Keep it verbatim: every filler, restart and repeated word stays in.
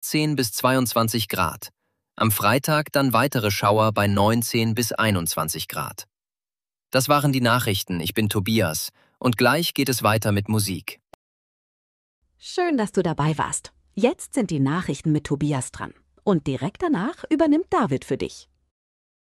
achtzehn bis zweiundzwanzig Grad. Am Freitag dann weitere Schauer bei neunzehn bis einundzwanzig Grad. Das waren die Nachrichten. Ich bin Tobias und gleich geht es weiter mit Musik. Schön, dass du dabei warst. Jetzt sind die Nachrichten mit Tobias dran. Und direkt danach übernimmt David für dich.